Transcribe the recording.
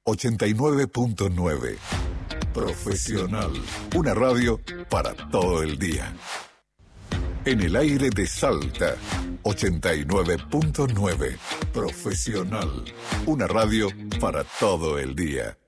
89.9. Profesional. Una radio para todo el día. En el aire de Salta, 89.9. Profesional. Una radio para todo el día.